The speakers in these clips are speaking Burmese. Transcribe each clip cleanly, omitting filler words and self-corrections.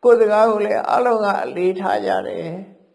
ကိုယ်စကားကိုလည်းအလုံးကအလေးထားကြတယ်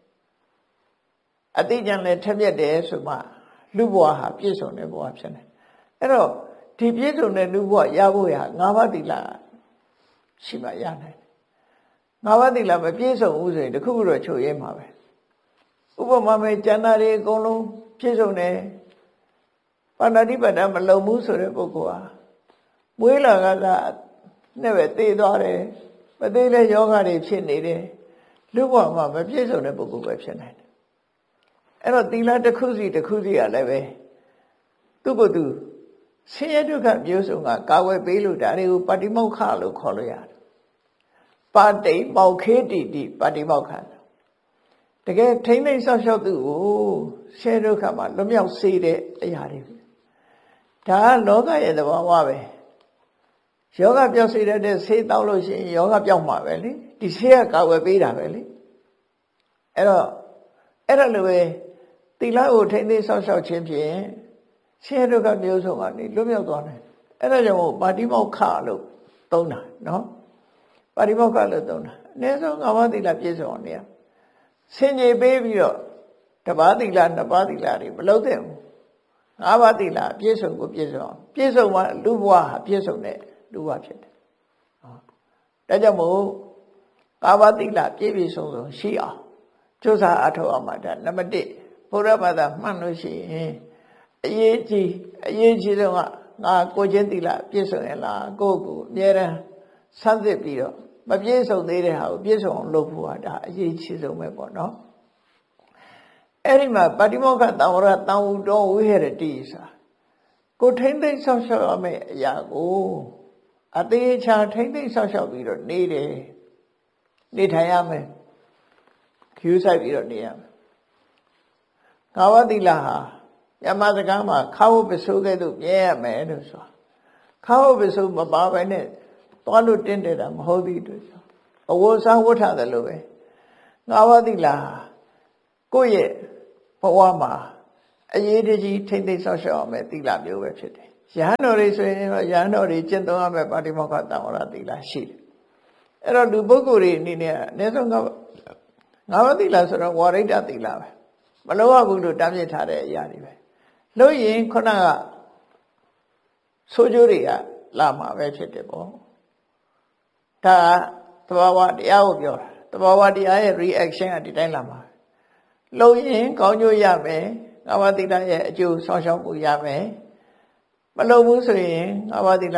အတိအကျလည်းထက်မြက်တယ်ဆိုမှလူဘဝဟာပြည့်စုံတဲ့ဘဝဖြစ်နေအဲ့တော့ဒီပြည့်စုံတဲ့လူဘဝရဖို့ရ၅ပါးသီလရှိမှရနိုင်တယ်၅ပါးသီလမပြည့်စုံဘူးဆိုရင်တခုခုတော့ချုပ်ရဲမှာပဲဥပမာမဲ့ကျန်တာတွေအကုန်လုံးပြည့်စုံတယ်ပါဏာတိပါဒမလုံဘူးဆိုတဲ့ပုဂ္ဂိုလ်ဟာမွေးလာကနဲ့ပဲသေသွားတယ်မသေးတဲ့ယောဂတွေဖြစ်နေတယ်လူဘဝမှာမပြည့်စုံတဲ့ပုဂ္ဂိုလ်ပဲဖြစ်နိုင်တယ်အဲ့တော့သီလတစ်ခုစီတစ်ခုစီကလည်းပဲသူ့ကိုယ်သူဆင်းရဲဒုက္ခမျိုးစုံကကာဝယ်ပေးလို့ဒါတွေကိုပါတိမောက္ခလို့ခေါ်လို့ရတယ်ပါတိမောက္ခေတိတိပါတိမောက္ခတကယ်ထိမ့်သိမ့်ဆောက်ရှောက်သူကိုဆင်းရဲဒုက္ခမှာလွတ်မြောက်စေတဲ့အရာတွေဒါကလောကရဲ့သဘာဝပဲယောဂပြောက်စေတဲ့ဆေးတောက်လို့ရှိရင်ယောဂပြောက်မှာပဲလေဒီဆေးကကာဝယ်ပေးတာပဲလေအဲ့တော့အဲ့ဒါလိုပဲသီလကိုထိမ့်သိမ့်ဆောက်ရှောက်ခြင်းဖြင့်ဆင်းရဲဒုက္ခမျိုးစုံကနေလွတ်မြောက်သွားတယ်အဲ့ဒါကြောင့်ပါတိမောက္ခလို့သုံးတာနော်ပါတိမောက္ခလို့သုံးတာအနည်းဆုံး၅ပါးသီလပြည့်စုံအောင်နေရဆင်ခြေပေးပြီးတော့တစ်ပါးသီလနှစ်ပါးသီလတွေမလုပ်သင့်ဘူး၅ပါးသီလပြည့်စုံကိုပြည့်စုံအောင်ပြည့်စုံမှလူဘဝဟာပြည့်စုံတဲ့လူဘဝဖြစ်တယ်ဒါကြောင့်မို့၅ပါးသီလပြည့်ပြည့်စုံစုံရှိအောင်ကြိုးစားအထောက်အမှာဒါနံပါတ်1ဘုရားဘာသာမှန်လို့ရှိရင်အရေးကြီးဆုံးကငါကိုချင်းသီလပြည့်စုံရလားကိုယ့်ကိုအမြဲတမ်းဆန်းစစ်ပြီးတော့မပြည့်စုံသေးတဲ့ဟာကိုပြည့်စုံအောင်လုပ်ဖို့ဟာဒါအရေးကြီးဆုံးပဲပေါ့နော်အဲ့ဒီမှာပါတိမောက္ခတံဝရတံဝုတောဝိဟရတိစာကိုထိမ့်သိမ့်ဆောက်ရှောက်ရမယ့်အရာကိုအသေးချာထိမ့်သိမ့်ဆောက်ရှောက်ပြီးတော့နေထိုင်ရမယ်ခူးဆိုင်ပြီးတော့နေရမယ်ငါးပါးသီလဟာယမစကားမှာခါဝပစိုးကဲ့သို့မြဲရမယ်လို့ဆိုတာခါဝပစိုးမပါဘဲနဲ့သွားလို့တင်းတယ်တာမဟုတ်သေးဘူးအဝစားဝတ်ထားတယ်လို့ပဲငါးပါးသီလကိုယ့်ရဲ့ဘဝမှာအရေးတကြီးထိမ့်သိမ့်ဆောက်ရှောက်ရမယ်သီလမျိုးပဲဖြစ်တယ်ရဟန်းတော်တွေဆိုရင်ရဟန်းတော်တွေကျင့်သုံးရမယ်ပါတိမောက္ခတံဝရသီလရှိတယ်အဲ့တော့လူပုဂ္ဂိုလ်တွေအနေနဲ့အနည်းဆုံးငါးပါးသီလဆိုတော့ဝါရိတ္တသီလပဲမလိုအပ်ဘူးလို့တားမြစ်ထားတဲ့အရာတွေပဲလို့ရင်ခုနကဆိုးကျိုးတွေကလာမှာပဲဖြစ်တယ်ပေါ့ဒါသဘာဝတရားကိုပြောတာသဘာဝတရားရဲ့ reaction ကဒီတိုင်းလာမှာလို့ရင်ကောင်းကျိုးရမယ်ငါးပါးသီလရဲ့အကျိုးဆောင်ရှောက်မှုရမယ်မလုပ်ဘူးဆိုရင်ငါးပါးသီလ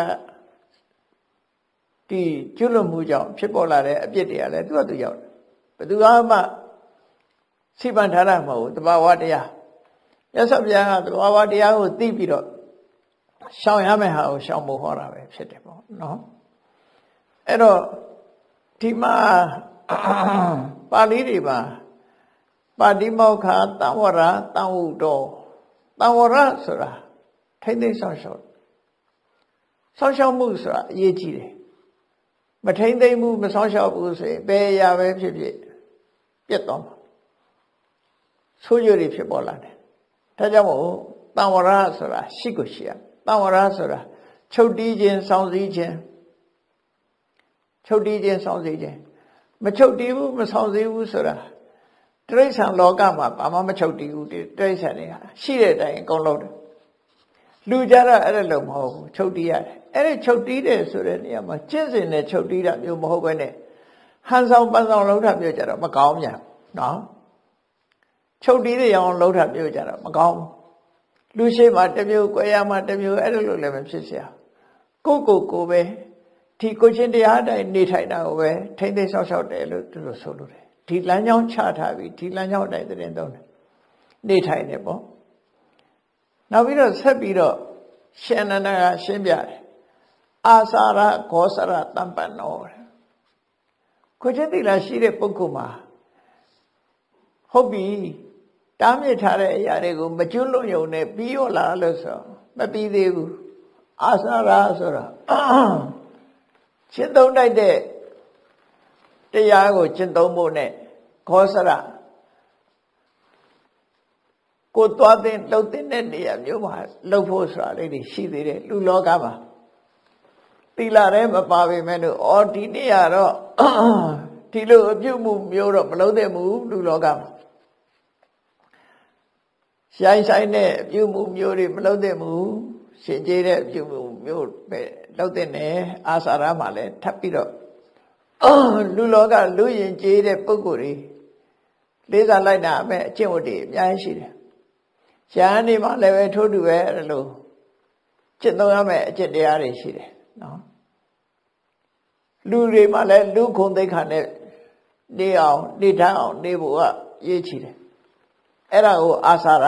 ဒီကျွလွန်မှုကြောင့်ဖြစ်ပေါ်လာတဲ့အပြစ်တွေကလည်းသူ့အတူရောက်တယ်ဘယ်သူမှစိပ္ပန်ထားတာမဟုတ်ဘူးသဘာဝတရားမြတ်စွာဘုရားကသဘာဝတရားကိုသိပြီးတော့ရှောင်ရမယ့်ဟာကိုရှောင်ဖို့ဟောတာပဲဖြစ်တယ်ပေါ့နော်အဲ့တော့ဒီမှာပါဠိတွေမှာပါတိမောက္ခတံဝရတံဝုတောတံဝရဆိုတာထိမ့်သိမ့်ဆောက်ရှောက်မှုဆိုတာအရေးကြီးတယ်မထိမ့်သိမ့်မှုမဆောက်ရှောက်ဘူးဆိုရင်ဘယ်အရာပဲဖြစ်ဖြစ်ပြတ်သွားမှာဆိုးကျိုးတွေဖြစ်ပေါ်လာတယ်ဒါကြောင့်မို့တံဝရဆိုတာရှိကိုရှိရတံဝရဆိုတာချုပ်တီးခြင်းစောင့်စည်းခြင်းချုပ်တီးခြင်းစောင့်စည်းခြင်းမချုပ်တီးဘူးမစောင့်စည်းဘူးဆိုတာတိရစ္ဆာန်လောကမှာဘာမှမချုပ်တီးဘူးတိရစ္ဆာန်တွေဟာရှိတဲ့အတိုင်းအကုန်လုံးတယ်လူကြတော့အဲ့ဒါလို့မဟုတ်ဘူးချုပ်တီးရတယ်အဲ့ဒီချုပ်တီးတယ်ဆိုတဲ့နေရာမှာကျင့်စဉ်နဲ့ချုပ်တီးတာမျိုးမဟုတ်ဘဲနဲ့ဟန်ဆောင်ပန်းဆောင်လှုပ်တာမျိုးကြတော့မကောင်းပြန်နော်ချုပ်တီးတဲ့အောင်လှုပ်တာမျိုးကြတော့မကောင်းလူရှိမှတစ်မျိုး၊ကွဲရမှတစ်မျိုးအဲ့လိုလိုလည်းမဖြစ်เสียကိုပဲဒီကိုချင်းတရားတိုင်းနေထိုင်တာကိုပဲထိမ့်သိမ့်ဆောက်ရှောက်တယ်လို့သူတို့ဆိုလို့တယ်ဒီလမ်းကြောင်းချထားပြီးဒီလမ်းကြောင်းတိုင်းသတင်းသုံးတယ်နေထိုင်တယ်ပေါ့နောက်ပြီးတော့ဆက်ပြီးတော့ရှင်နန္ဒကရှင်းပြတယ်အာစာရဂောစရတမ္ပန္နောကိုချင်းသီလရှိတဲ့ပုဂ္ဂိုလ်မှာဟုတ်ပြီတားမြစ်ထားတဲ့အရာတွေကိုမကျွလွတ်ရုံနဲ့ပြီးရောလားလို့ဆိုမပြီးသေးဘူးအာစာရဆိုတာရှင်းသုံးတိုက်တဲ့တရားကိုရှင်းသုံးဖို့နဲ့ခောစရကိုသွားတဲ့လှုပ်တဲ့နေရာမျိုးမှာလှုပ်ဖို့ဆိုတာလေးတွေရှိသေးတယ်လူလောကမှာသီလရဲမပါပေမဲ့လို့ဒီနေ့ကတော့ဒီလိုအပြုမှုမျိုးတော့မလုံးသင့်ဘူးလူလောကမှာဆိုင်တဲ့အပြုမှုမျိုးတွေမလုံးသင့်ဘူးရှင်ကျေးတဲ့အပြုမှုမျိုးပဲလုံးသင့်တယ်အာစာရမှာလည်းထပ်ပြီးတော့လူလောကလူရင်ကျေးတဲ့ပုဂ္ဂိုလ်တွေလေးစားလိုက်တာအမဲ့အကျင့်ဝတ်တွေအများကြီးရှိတယ်။ရှားနေမှလည်းပဲထိုးတူပဲအဲ့လိုကျင့်သုံးရမယ့်အကျင့်တရားတွေရှိတယ်နော်။လူတွေမှလည်းလူခုံသိက္ခာနဲ့နေအောင်နေထမ်းအောင်နေဖို့ကရေးချီတယ်။အဲ့ဒါကိုအာစာရ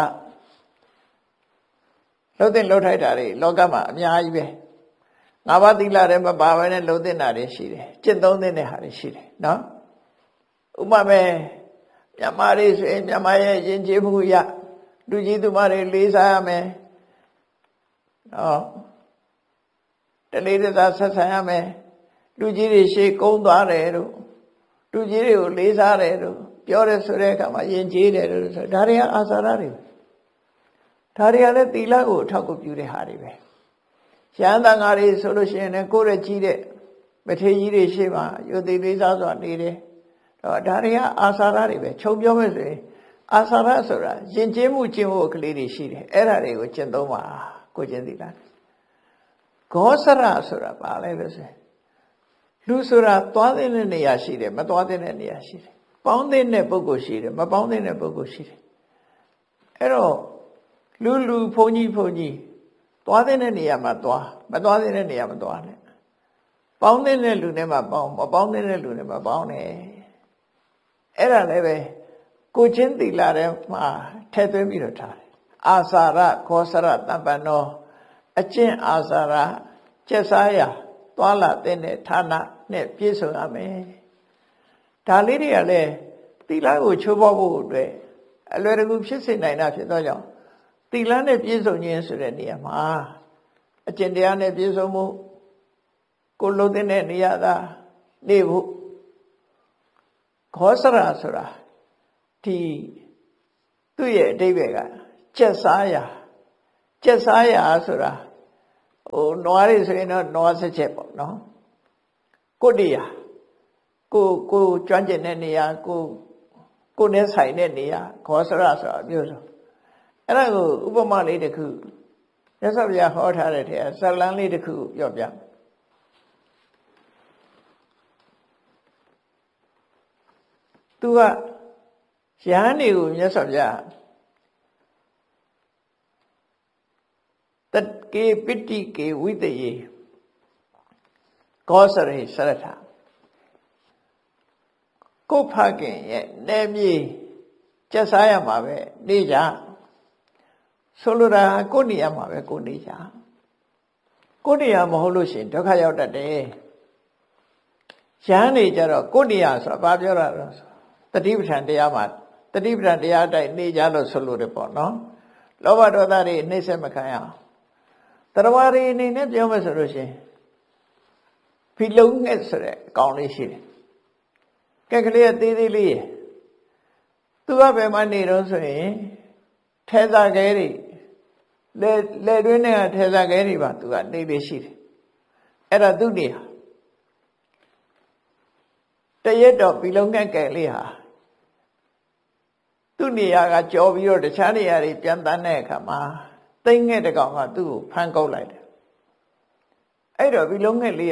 လှုပ်တဲ့လှုပ်ထိုက်တာတွေလောကမှာအများကြီးပဲ။ငါးပါးသီလတွေမပါဘဲနဲ့လှုပ်တဲ့တာတွေရှိတယ်။ကျင့်သုံးတဲ့ဟာတွေရှိတယ်နော်။ဥပမာမြန်မာတွေဆိုရင်မြန်မာရဲ့ယဉ်ကျေးမှုရလူကြီးသူမတွေလေးစားရမယ်နော်တလေးတစားဆက်ဆံရမယ်လူကြီးတွေရှေ့ကုန်းသွားတယ်တို့လူကြီးတွေကိုလေးစားတယ်တို့ပြောတယ်ဆိုတဲ့အခါမှာယဉ်ကျေးတယ်တို့ဆိုဒါတွေကအာစာရတွေဒါတွေကလည်းသီလကိုအထောက်အကူပြုတဲ့ဟာတွေပဲရဟန်းသံဃာတွေဆိုလို့ရှိရင်လည်းကိုယ်ရဲ့ကြီးတဲ့မထေရကြီးတွေရှေ့မှာယုတ်တိလေးစားစွာနေတယ်ဒါတွေကအာစာရတွေပဲခြုံပြောမယ်ဆိုရင်အာစာရဆိုတာယဉ်ကျေးမှုကျင့်ဖို့ကလေးတွေရှိတယ်အဲ့ဒါတွေကိုကျင့်သုံးပါကိုကျင့်သီလဂောစရဆိုတာဘာလဲလို့ဆိုရင်လူဆိုတာသွားတဲ့နေရာရှိတယ်မသွားတဲ့နေရာရှိတယ်ပေါင်းတဲ့ပုဂ္ဂိုလ်ရှိတယ်မပေါင်းတဲ့ပုဂ္ဂိုလ်ရှိတယ်အဲ့တော့လူဘုန်းကြီးသွားတဲ့နေရာမှာသွားမသွားတဲ့နေရာမသွားနဲ့ပေါင်းတဲ့လူနဲ့မှပေါင်းမပေါင်းတဲ့လူနဲ့မပေါင်းနဲ့အဲ့ဒါလည်းပဲကိုချင်းသီလထဲမှာထည့်သွင်းပြီးတော့ထားတယ်အာစာရခောစရတပ္ပနောအကျင့်အာစာရကျက်စားရသွားလာတဲ့ဌာနနဲ့ပြည့်စုံရမယ်ဒါလေးတွေကလည်းသီလကိုချိုးဖောက်ဖို့အတွက်အလွယ်တကူဖြစ်စေနိုင်တာဖြစ်သောကြောင့်သီလနဲ့ပြည့်စုံခြင်းဆိုတဲ့နေရာမှာအကျင့်တရားနဲ့ပြည့်စုံမှုကိုလုံးတဲ့နေရာသာနေဖို့ခောစရဆိုတာဒီသူ့ရဲ့အဓိပ္ပာယ်ကကျက်စားရာဆိုတာနွားတွေဆိုရင်တော့နွားဆက်ချက်ပေါ့နော်ကိုတရာကိုကျွမ်းကျင်တဲ့နေရာကိုနဲ့ဆိုင်တဲ့နေရာခောစရဆိုတာပြောဆိုအဲ့ဒါကိုဥပမာလေးတစ်ခုမြတ်စွာဘုရားဟောထားတဲ့ထဲဇာတ်လမ်းလေးတစ်ခုပြောပြသူကရဟန်းတွေကိုမြတ်စွာဘုရားတကေပိတိကေဝိတယေကောစရိစရထကိုဖခင်ရဲ့နေမြေကျက်စားရမှာပဲနေကြဆိုလိုတာကိုနေရမှာပဲကိုနေကြကိုနေရမဟုတ်လို့ရှိရင်ဒုက္ခရောက်တတ်တယ်ရဟန်းတွေကြတော့ကိုနေရဆိုတာဘာပြောတာလဲတတိပဋ္ဌာန်တရားမှာတတိပဋ္ဌာန်တရားတိုက်နေကြလို့ဆိုလို့တယ်ပေါ့နော်လောဘဒေါသတွေနှိမ့်ဆက်မခံရအောင်တရားဝါရီအနေနဲ့ပြောမယ်ဆိုလို့ရှိရင်ဖီလုံးငှက်ဆိုတဲ့အကောင်လေးရှိတယ်ကဲကလေးအသေးသေးလေးရသူကဘယ်မှာနေတော့ဆိုရင်ထဲစားခဲတွေလက်တွင်းနဲ့ထဲစားခဲတွေပါသူကနေလေရှိတယ်အဲ့ဒါသူနေဟာတရက်တော့ဖီလုံးငှက်ကဲလေးဟာသူ့နေရာကကြော်ပြီးတော့တခြားနေရာတွေပြန်တန်းတဲ့အခါမှာသိမ့်ငှက်တကောင်ကသူ့ကိုဖမ်းကုတ်လိုက်တယ်အဲ့တော့ဒီလုံးငှက်လေး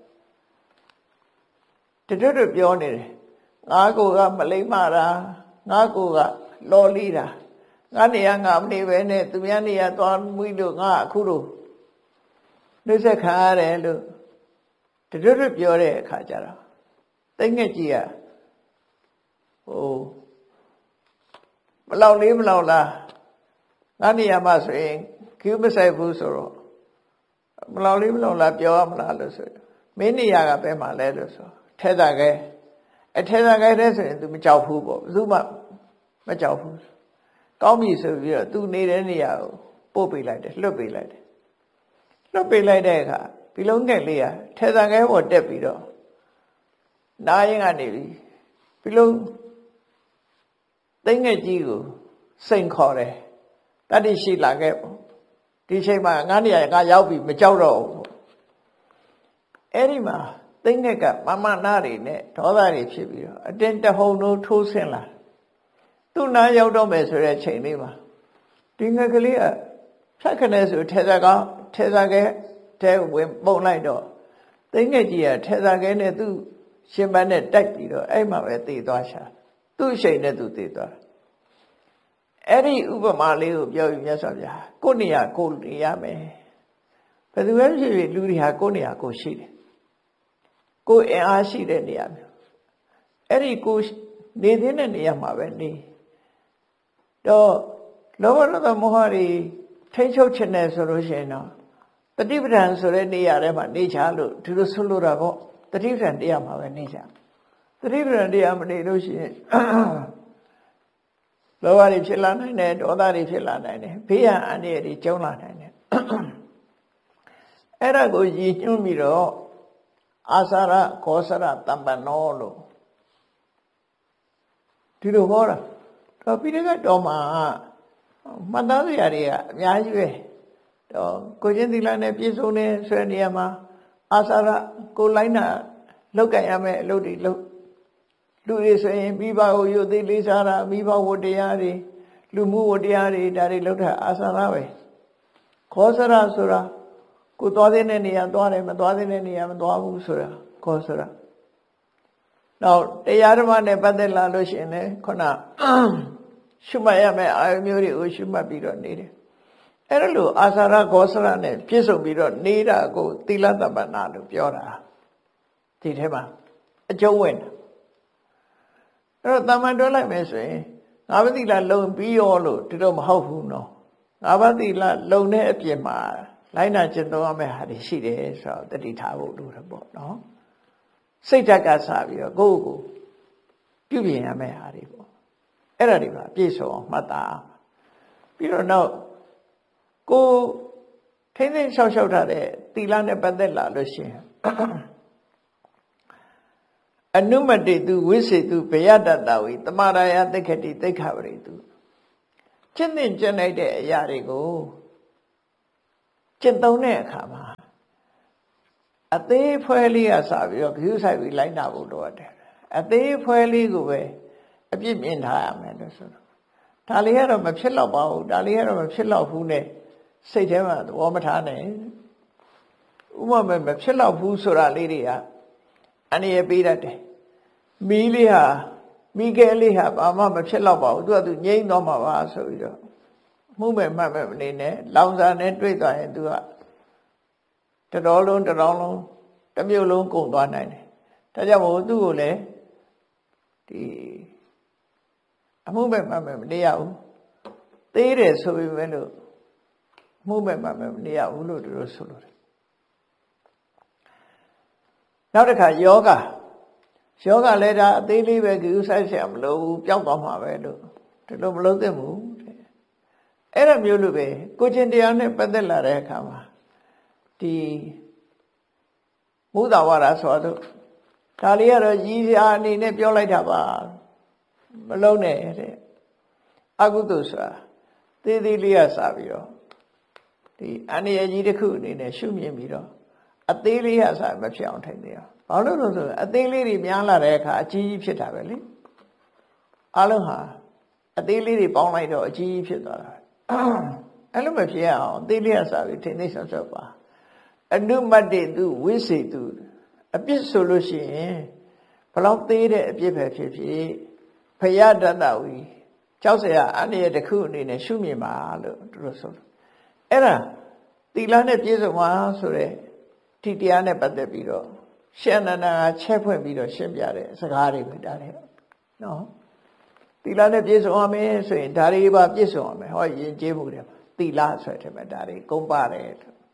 ကတွတ်ပြောနေတယ်ငါကိုကမလိမ့်မာတာငါကိုကလော်လီတာငါနေရာငါမနေပဲနဲ့သူများနေရာသွားမှုလို့ငါအခုလို့နှိမ့်ဆက်ခံရတယ်လို့တွတ်ပြောတဲ့အခါကျတော့သိမ့်ငှက်ကြီးကမလောက်လေးမလောက်လားငါနေရာမှာဆိုရင်ကျူးမဆိုင်ဘူးဆိုတော့မလောက်လေးမလောက်လားပြောရမလားလို့ဆိုမင်းနေရာကပဲမှလဲလို့ဆိုထဲသာခဲထဲသာခဲတဲ့ဆိုရင် तू မကြောက်ဘူးပေါ့ဘယ်သူမှမကြောက်ဘူးကောင်းပြီဆိုပြီးတော့ तू နေတဲ့နေရာကိုပို့ပေးလိုက်တယ်လွတ်ပေးလိုက်တယ်လွတ်ပေးလိုက်တဲ့အခါဒီလုံးငှက်လေးကထဲသာခဲပေါ်တက်ပြီးတော့နားရင်ကနေပြီးဒီလုံးသိမ့်ငှက်ကြီးကိုစိန်ခေါ်တယ်တတိရှိလာခဲ့ပေါ့ဒီချိန်မှာငါနေရာငါရောက်ပြီမကြောက်တော့ဘူးအဲ့ဒီမှာသိငှက်ကမမနာတွေနဲ့ဒေါသတွေဖြစ်ပြီးတော့အတင်းတဟုန်တို့ထိုးဆင်းလာသူ့နားရောက်တော့မယ်ဆိုတဲ့ချိန်လေးမှာဒီငှက်ကလေးကဖြတ်ခနဲ့ဆိုထဲစားကဲထဲဝင်ပုံလိုက်တော့သိငှက်ကြီးကထဲစားကဲနဲ့သူ့ရှင်ပန်းနဲ့တိုက်ပြီးတော့အဲ့မှာပဲသေသွားရှာသူ့အချိန်နဲ့သူသေသွားအဲ့ဒီဥပမာလေးကိုပြောပြီးမြတ်စွာဘုရားကိုယ်နေရာကိုနေရမယ်ဘယ်သူပဲဖြစ်ဖြစ်လူတွေဟာကိုယ်နေရာကိုရှိတယ်ကိုယ်အင်အားရှိတဲ့နေရာမျိုးအဲ့ဒီကိုနေတဲ့နေရာမှာပဲနေတော့လောဘဒေါသမောဟတွေထိချုပ်ချင်တယ်ဆိုလို့ရှိရင်တော့တတိပဌာန်ဆိုတဲ့နေရာထဲမှာနေချလို့ဒီလိုဆိုလိုတာပေါ့တတိပဌာန်တရားမှာပဲနေချတတိပဌာန်တရားမနေလို့ရှိရင်လောဘတွေဖြစ်လာနိုင်တယ်ဒေါသတွေဖြစ်လာနိုင်တယ်ဘေးရန်အန္တရာယ်တွေကျုံလာနိုင်တယ်အဲ့ဒါကိုရည်ညွှန်းပြီးတော့အာသရခောစရတမ္ပနောလို့ဒီလိုဟောတာတော့ပိဋကတ်တော်မှာမှတ်သားစရာတွေကအများကြီးပဲတော့ကိုချင်းသီလနဲ့ပြည့်စုံတဲ့ဆိုတဲ့နေရာမှာအာသရကိုလိုက်နာလောက်ကင်ရမယ်အလုပ်တွေလုပ်လူတွေဆိုရင်မိဘကိုယုတ်သိလေးစားတာမိဘဝတ္တရားတွေလူမှုဝတ္တရားတွေဒါတွေလုပ်တာအာသရပဲခောစရဆိုတာကိုသွားတဲ့နေရာသွားတယ်မသွားတဲ့နေရာမသွားဘူးဆိုတာခောစရနောက်တရားဓမ္မနဲ့ပတ်သက်လာလို့ရှိရင်လည်းခုနရှုမှတ်ရမယ်အာယုမျိုးတွေကိုရှုမှတ်ပြီးတော့နေတယ်အဲ့ဒါလို့အာသရခောစရနဲ့ပြည့်စုံပြီးတော့နေတာကိုသီလတပ္ပနာလို့ပြောတာဒီထဲမှာအကျုံးဝင်တာအဲ့တော့တမန်တွဲလိုက်မယ်ဆိုရင်ငါးပါးသီလလုံပြီးရောလို့ဒီတော့မဟုတ်ဘူးနော်ငါးပါးသီလလုံတဲ့အပြင်မှာလိုက်နာကျင့်သုံးရမယ့်ဟာတွေရှိတယ်ဆိုတော့တတိထားဖို့လိုတယ်ပေါ့နော်စိတ်ဓာတ်ကစပြီးတော့ကိုယ့်ကိုပြုပြင်ရမယ့်ဟာတွေပေါ့အဲ့ဒါတွေပါပြည့်စုံအောင်မှတ်သားပြီးတော့နောက်ကိုထိမ့်သိမ့်လျှောက်ထားတဲ့သီလနဲ့ပတ်သက်လာလို့ရှိရင်အနုမတိတုဝိစေတုဘယတတဝိတမရာယသိက္ခတိသိက္ခပရိတုကျင့်သင်ကျင့်လိုက်တဲ့အရာတွေကိုကျင့်သုံးတဲ့အခါမှာအသေးဖွဲလေးကစပြီးတော့ဂရုစိုက်ပြီးလိုက်နာဖို့လိုတယ်အသေးဖွဲလေးကိုပဲအပြစ်မြင်ထားရမယ်လို့ဆိုတော့ဒါလေးကတော့မဖြစ်တော့ပါဘူးဒါလေးကတော့မဖြစ်တော့ဘူးနဲ့စိတ်ထဲမှာသဘောမထားနဲ့ဥပမာမဖြစ်တော့ဘူးဆိုတာလေးတွေကအနည်းရပေးတတ်တယ်မီးလေးဟာမိခဲလေးဟာဘာမှမဖြစ်တော့ပါဘူးသူကသူငြိမ့်တော့မှာပါဆိုပြီးတော့မှုမဲ့မှတ်မဲ့မနေနဲ့လောင်စာနဲ့တွေ့သွားရင်သူကတတော်လုံးတစ်မြို့လုံးကုန်သွားနိုင်တယ်ဒါကြောင့်မို့သူ့ကိုလည်းဒီအမှုမဲ့မှတ်မဲ့မနေရဘူးသေးတယ်ဆိုပေမဲ့လို့မှုမဲ့မှတ်မဲ့မနေရဘူးလို့သူတို့ဆိုလို့တယ်နောက်တစ်ခါယောဂလည်းဒါအသေးလေးပဲဂရုစိုက်เสียမလို့ဘူးပျောက်သွားမှာပဲလို့ဒီလိုမလုပ်သင့်ဘူးအဲ့ဒါမျိုးလိုပဲကိုချင်းတရားနဲ့ပတ်သက်လာတဲ့အခါမှာဒီမုဒ္ဒဝါဒဆိုတော့ဒါလေးကတော့ရည်စရာအနေနဲ့ပြောလိုက်တာပါမလုံးနဲ့တဲ့အကုသိုလ်ဆိုတာသေးသေးလေးကစပြီးတော့ဒီအန္တရာယ်ကြီးတစ်ခုအနေနဲ့ရှုမြင်ပြီးတော့အသေးလေးကစမဖြစ်အောင်ထိုင်နေရဘာလို့လဲဆိုတော့အသေးလေးတွေများလာတဲ့အခါအကြီးကြီးဖြစ်တာပဲလေအလုံးဟာအသေးလေးတွေပေါင်းလိုက်တော့အကြီးကြီးဖြစ်သွားတာအဲ့လိုမဖြစ်အောင်အသေးလေးကစပြီးထိမ့်သိဆောက်ရှောက်ပါအနုမတ္တိတုဝိစေတုအပြစ်ဆိုလို့ရှိရင်ဘလောက်သေးတဲ့အပြစ်ပဲဖြစ်ဖြစ်ဖယတတဝီကြောက်စရာအန္တရာယ်တစ်ခုအနေနဲ့ရှုမြင်ပါလို့သူတို့ဆိုလို့အဲ့ဒါသီလနဲ့ပြည့်စုံပါဆိုတဲ့ဒီတရားနဲ့ပတ်သက်ပြီးတော့ရှင်အနန္ဒာကချက်ဖွင့်ပြီးတော့ရှင်းပြတဲ့စကားတွေပဲဒါတွေနော်သီလနဲ့ပြည့်စုံရမယ်ဆိုရင်ဒါတွေပါပြည့်စုံရမယ်ဟောယဉ်ကျေးမှုတွေသီလဆိုတဲ့မှာဒါတွေကုန်းပါတယ်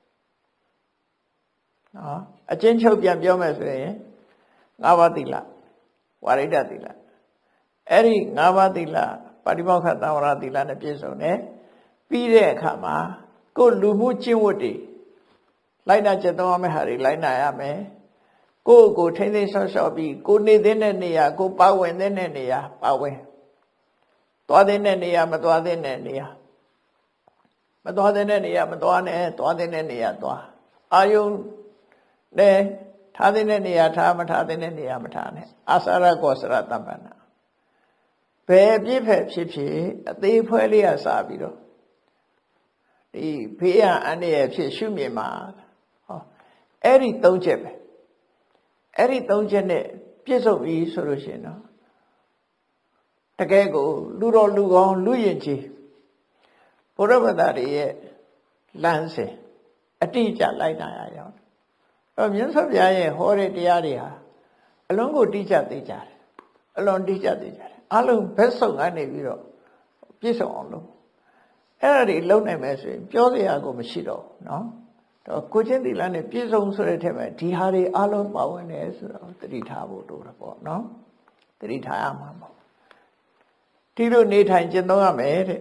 နော်အချင်းချုပ်ပြန်ပြောမယ်ဆိုရင်၅ပါးသီလဝါရိဒသီလအဲ့ဒီ၅ပါးသီလပါဠိမောက္ခသံဝရသီလနဲ့ပြည့်စုံတယ်ပြီးတဲ့အခါမှာကိုယ်လူမှုကျင့်ဝတ်တွေလိုက်နာကျင့်သုံးရမယ့်ဟာတွေလိုက်နာရမယ်ကိုယ့်ကိုထိမ့်သိမ်းဆော့ရှော့ပြီးကိုနေသင့်တဲ့နေရာကိုပါဝင်တဲ့နေရာပါဝင်သွားတဲ့နေရာမသွားတဲ့နေရာမသွားတဲ့နေရာမသွားနဲ့သွားတဲ့နေရာသွားအာယုန်နဲ့ထားတဲ့နေရာထားမထားတဲ့နေရာမထားနဲ့အာစာရကောစရတမ္ပန္နဘယ်ပြည့်ဖက်ဖြစ်ဖြစ်အသေးဖွဲလေးကစပြီးတော့ဒီဘေးရန်အန္တရာယ်ဖြစ်ရှုမြင်မှာဟောအဲ့ဒီ၃ချက်ပဲအဲ့ဒီ၃ချက်နဲ့ပြည့်စုံပြီဆိုလို့ရှိရင်တော့တကယ်ကိုလူတော်လူကောင်းလူရင်ကြီးဘုရားဘာသာရဲ့လမ်းစဉ်အတိအကျလိုက်နာရအောင်မြတ်စွာဘုရားရဲ့ဟောတဲ့တရားတွေဟာအလုံးကိုတိကျသိကြတယ်အလုံးတိကျသိကြတယ်အလုံးဘက်ဆုံးကနေပြီးတော့ပြည့်စုံအောင်လုပ်အဲ့ဒါတွေလုပ်နိုင်မယ်ဆိုရင်ပြောစရာကိုမရှိတော့ဘူးเนาะတော့ကိုချင်းသီလနဲ့ပြည့်စုံဆိုတဲ့ထက်မှာဒီဟာတွေအလုံးပါဝင်တယ်ဆိုတော့သတိထားဖို့လိုတယ်ပေါ့เนาะသတိထားရမှာပေါ့ဒီလိုနေထိုင်ကျင့်သုံးရမယ်တဲ့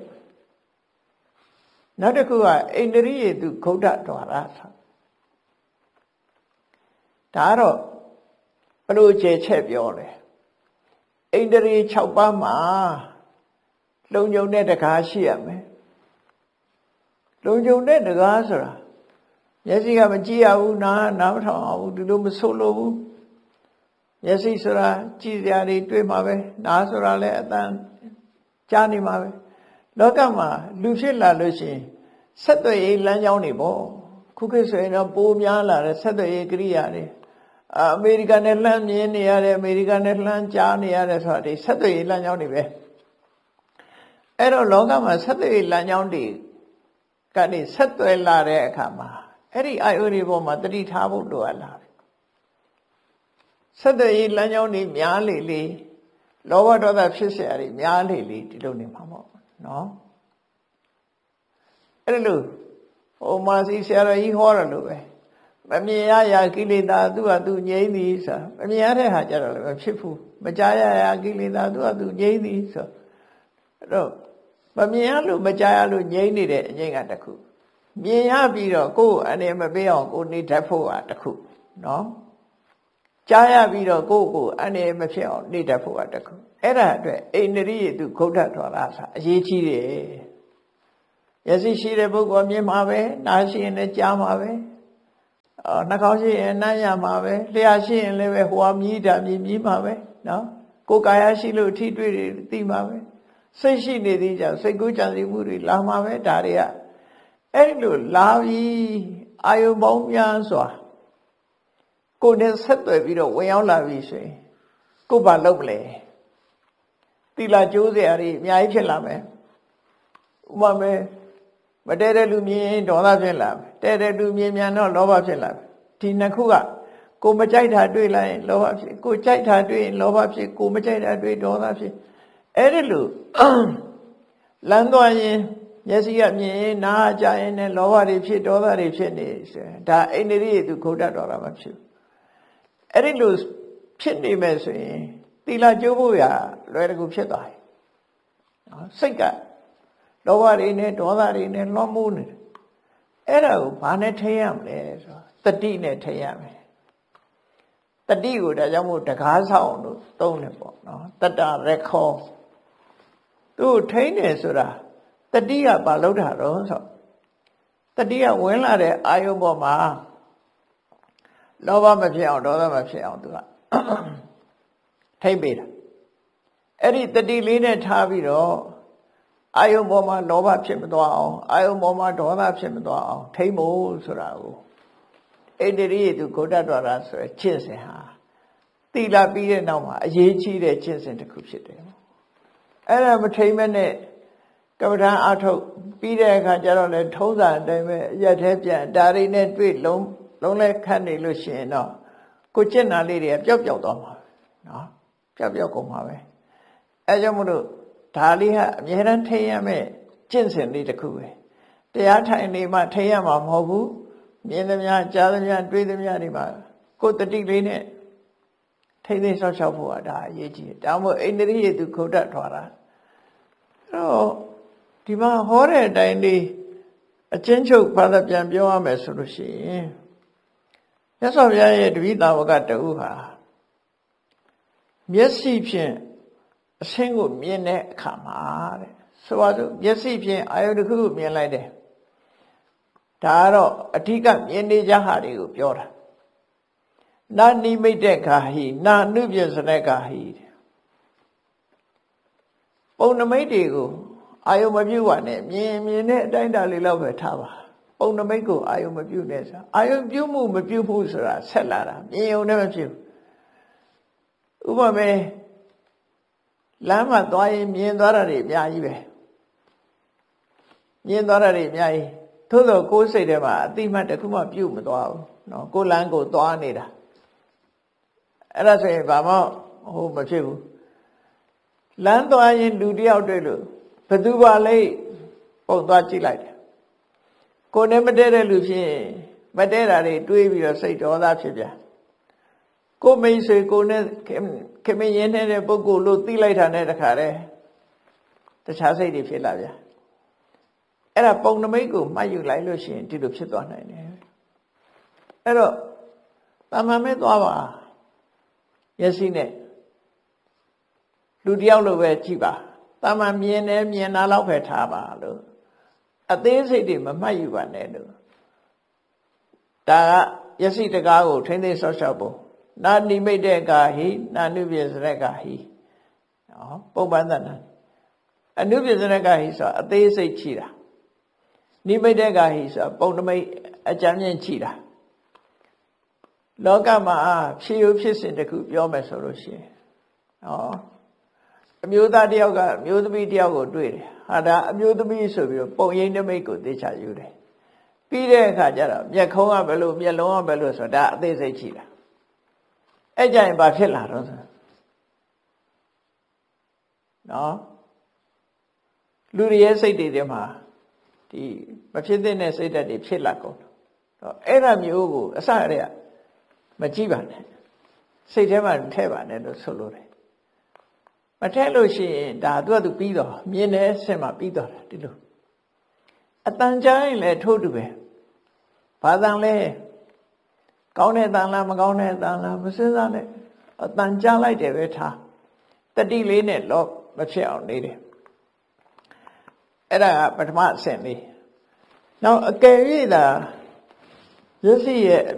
နောက်တစ်ခုကအိန္ဒြိယေတုဂௌဒဒွါရဆိုဒါတော့ဘလို့ခြေချက်ပြောလဲအိန္ဒြေ6ပါးမှာလုံခြုံတဲ့တကားရှိရမယ်လုံခြုံတဲ့တကားဆိုတာမျက်စိကမကြည့်ရဘူးနားမထောင်အောင်ဒီလိုမဆိုးလို့ဘူးမျက်စိဆိုတာကြည့်စရာတွေတွေ့မှာပဲနားဆိုတာလည်းအတန်ကြားနေမှာပဲလောကမှာလူဖြစ်လာလို့ရှိရင်ဆက်သွယ်ရေးလမ်းကြောင်းတွေပေါ့ခုခေတ်ဆိုရင်တော့ပိုများလာတဲ့ဆက်သွယ်ရေးကိရိယာတွေအမေရိကန်နဲ့လှမ်းမြင်နေရတယ်အမေရိကန်နဲ့လှမ်းကြားနေရတယ်ဆိုတာဒီဆက်သွယ်ရေးလမ်းကြောင်းတွေပဲအဲ့တော့လောကမှာဆက်သွယ်ရေးလမ်းကြောင်းတွေကနေဆက်သွယ်လာတဲ့အခါမှာအဲ့ဒီအာယုတွေပေါ်မှာတတိထားဖို့လိုအပ်လာတယ်ဆက်သွယ်ရေးလမ်းကြောင်းတွေများလေလေလောဘဒေါသဖြစ်เสียတွေများလေလေဒီလိုနေမှာပေါ့နော်အဲ့လိုဟိုမာစီဆရာတော်ကြီးဟောတယ်လို့ပဲမမြင်ရရာကိလေသာသူ့ဟာသူငြိမ့်သည်ဆိုမမြင်ရတဲ့ဟာကြတော့လည်းမဖြစ်ဘူးမကြားရရာကိလေသာသူ့ဟာသူငြိမ့်သည်ဆိုအဲ့တော့မမြင်ရလို့မကြားရလို့ငြိမ့်နေတဲ့အငြိမ့်ကတစ်ခုမြင်ရပြီးတော့ကိုယ်အနေမပေးအောင်ကိုနေတတ်ဖို့ကတစ်ခုနော်ကြားရပြီးတော့ကိုယ်အနေမဖြစ်အောင်နေတတ်ဖို့ကတစ်ခုအဲ့ဒါအတွက်အိန္ဒြိယေတုဂௌဒဒွါရဆိုအရေးကြီးတယ်မျက်စိရှိတဲ့ပုဂ္ဂိုလ်မြင်မှာပဲနားရှိရင်လည်းကြားမှာပဲနှာခေါင်းရှိရင်နားရမှာပဲလျှာရှိရင်လည်းပဲဟိုဟာမြည်တာမြည်မှာပဲနော်ကိုယ်ကာယရှိလို့ထိတွေ့တွေသိမှာပဲစိတ်ရှိနေသေးကြောင့်စိတ်ကူးကြံစည်မှုတွေလာမှာပဲဒါတွေကအဲ့လိုလာပြီးအာယုပေါင်းများစွာကိုယ်နဲ့ဆက်သွယ်ပြီးတော့ဝင်ရောက်လာပြီဆိုရင်ကိုယ်ဘာလုပ်မလဲသီလကျိုးစရာတွေအများကြီးဖြစ်လာမယ်ဥပမာမတည့်တဲ့လူမြင်ရင်ဒေါသဖြစ်လာမယ်တည့်တဲ့လူမြင်မြန်တော့လောဘဖြစ်လာမယ်ဒီနှစ်ခုကကိုမကြိုက်တာတွေ့လိုက်ရင်လောဘဖြစ်ကိုကြိုက်တာတွေ့ရင်လောဘဖြစ်ကိုမကြိုက်တာတွေ့ဒေါသဖြစ်အဲ့ဒီလိုလမ်းသွားရင်မျက်စိကမြင်ရင်နားကြားရင်လည်းလောဘတွေဖြစ်ဒေါသတွေဖြစ်နေဆိုဒါအိန္ဒြိယေတုဂௌဒဒွါရမှာဖြစ်အဲ့ဒီလိုဖြစ်နေမယ်ဆိုရင်သီလကျိုးဖို့ရလွယ်တကူဖြစ်သွားတယ်နော်စိတ်ကလောဘတွေနဲ့ဒေါသတွေနဲ့လွှမ်းမိုးနေတယ်အဲ့ဒါကိုဘာနဲ့ထိရမလဲဆိုတတိနဲ့ထိရမယ်တတိကိုဒါကြောင့်မို့တကားဆောင်လို့သုံးတယ်ပေါ့နော်တတရခောသူ့ထိနေဆိုတာတတိကဘာလုပ်တာတော့ဆိုတတိကဝင်လာတဲ့အာယုပေါ်မှာလောဘမဖြစ်အောင်ဒေါသမဖြစ်အောင်သူကထိပေးတာအဲ့ဒီတတိလေးနဲ့ထားပြီးတော့အာယုပေါ်မှာလောဘဖြစ်မသွားအောင်အာယုပေါ်မှာဒေါသဖြစ်မသွားအောင်ထိမို့ဆိုတာကိုအိန္ဒြိယေတုဂௌဒဒွါရဆိုတဲ့ကျင့်စဉ်ဟာသီလပြီးတဲ့နောက်မှာအရေးကြီးတဲ့ကျင့်စဉ်တစ်ခုဖြစ်တယ်အဲ့ဒါမထိမဲ့နဲ့ကမ္မဋ္ဌာန်းအထုတ်ပြီးတဲ့အခါကျတော့လေထုံးစံအတိုင်းပဲအရက်သေးပြန်ဒါတွေနဲ့တွေ့လုံးလဲခတ်နေလို့ရှိရင်တော့ကိုကျင့်တာလေးတွေကပျောက်သွားမှာနော်ပျောက်ကုန်မှာပဲအဲကြောင့်မို့လို့ဒါလေးဟာအမြဲတမ်းထိရမယ်ကျင့်စဉ်လေးတစ်ခုပဲတရားထိုင်နေမှထိရမှာမဟုတ်ဘူးမြင်သမျှကြားသမျှတွေ့သမျှတွေမှာကိုယ်တတိလေးနဲ့ထိသိဆောက်ရှောက်ဖို့ကဒါအရေးကြီးတယ်ဒါမှမဟုတ်အိန္ဒြိယေတုဂௌဒဒွါရအဲ့တော့ဒီမှာဟောတဲ့အတိုင်းလေးအချင်းချုပ်ဘာသာပြန်ပြောရမယ်ဆိုလို့ရှိရင်မြတ်စွာဘုရားရဲ့တပည့်သာဝကတဦးဟာမျက်စိဖြင့်အဆင်းကိုမြင်တဲ့အခါမှာတဲ့ဆိုပါစို့မျက်စိဖြင့်အာယုတစ်ခုကိုမြင်လိုက်တယ်ဒါကတော့အဓိကမြင်နေကြဟာတွေကိုပြောတာနာနိမိတ်တဲ့ခါဟိနာနုပြစတဲ့ခါဟိပုံနမိတ်တွေကိုအာယုံမပြုတ်ပါနဲ့မြင်တဲ့အတိုင်းတာလေးလောက်ပဲထားပါပုံနမိတ်ကိုအာယုံမပြုတ်နဲ့ဆိုအာယုံပြုတ်မှုမပြုတ်မှုဆိုတာဆက်လာတာမြင်ုံနဲ့မဖြစ်ဥပမာလမ်းမှာသွားရင်မြင်သွားတာတွေအများကြီးပဲမြင်သွားတာတွေအများကြီးသို့သောကိုယ်စိတ်ထဲမှာအတိမတ်တစ်ခုမှပြုတ်မသွားဘူးနော်ကိုယ်လမ်းကိုသွားနေတာအဲ့ဒါဆိုရင်ဘာမှဟိုမဖြစ်ဘူးလမ်းသွားရင်လူတယောက်တွေ့လို့ဘသူပါလဲပုံသွားကြည့်လိုက်တယ်ကိုယ်နဲ့မတည့်တဲ့လူဖြစ်ရင်မတည့်တာတွေတွေးပြီးတော့စိတ်ဒေါသဖြစ်ပြန်ကိုမိတ်ဆွေကိုနဲ့ခင်မင်းရင်းနေတဲ့ပုဂ္ဂိုလ်လို့သိလိုက်တာနဲ့တခါတည်းတခြားစိတ်တွေဖြစ်လာပြန်အဲ့ဒါပုံနမိတ်ကိုမှတ်ယူလိုက်လို့ရှိရင်ဒီလိုဖြစ်သွားနိုင်တယ်အဲ့တော့တာမန်မဲ့သွားပါမျက်စိနဲ့လူတယောက်လိုပဲကြည့်ပါတာမန်မြင်တာလောက်ပဲထားပါလို့အသေးစိတ်တွေမမှတ်ယူပါနဲ့လို့ဒါကမျက်စိတကားကိုထိမ့်သိမ်းဆော့ရှော့ဖို့နာနိမိတ်တဲ့ကာဟိနာနုပြစရကာဟိနော်ပုံပန်းသဏ္ဍာန်အနုပြစရကာဟိဆိုအသေးစိတ်ချိတာနိမိတ်တဲ့ကာဟိဆိုပုံနမိတ်အကြမ်းမြင့်ချိတာလောကမှာဖြစ်ရဖြစ်စဉ်တစ်ခုပြောမယ်ဆိုလို့ရှိရင်အမျိုးသားတယောက်ကအမျိုးသမီးတယောက်ကိုတွေ့တယ်ဟာဒါအမျိုးသမီးဆိုပြီးတော့ပုံရိပ်နမိတ်ကိုသိချယူတယ်ပြီးတဲ့အခါကျတော့မျက်ခုံးကဘယ်လိုမျက်လုံးကဘယ်လိုဆိုတာဒါအသေးစိတ်ချိတာအဲ့ကြရင်ဘာဖြစ်လာတော့နော်လူတွေရဲ့စိတ်တွေထဲမှာဒီမဖြစ်တဲ့စိတ်ဓာတ်တွေဖြစ်လာကုန်တော့အဲ့ဒါမျိုးကိုအစရတဲ့မကြည့်ပါနဲ့စိတ်ထဲမှာထည့်ပါနဲ့လို့ဆိုလိုတယ်မထည့်လို့ရှိရင်ဒါသူကသူပြီးတော့မြင်တဲ့အဆင့်မှာပြီးတော့ဒီလိုအတန်ကြားရင်လည်းထို့တူပဲဘာတန်လဲကောင်းတဲ့တန်လားမကောင်းတဲ့တန်လားမစဉ်းစားနဲ့အတန်ကြားလိုက်တယ်ပဲထားတတိလေးနဲ့လောမဖြစ်အောင်နေတယ်အဲ့ဒါကပထမအဆင့်လေးနောက်အကယ်၍သာရရှိရဲ့